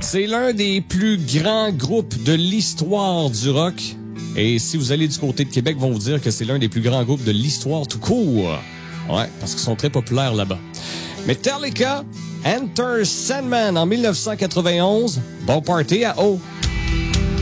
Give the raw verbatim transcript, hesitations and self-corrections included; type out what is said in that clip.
C'est l'un des plus grands groupes de l'histoire du rock. Et si vous allez du côté de Québec, ils vont vous dire que c'est l'un des plus grands groupes de l'histoire tout court. Ouais, parce qu'ils sont très populaires là-bas. Metallica, Enter Sandman en mille neuf cent quatre-vingt-onze. Bon party à O.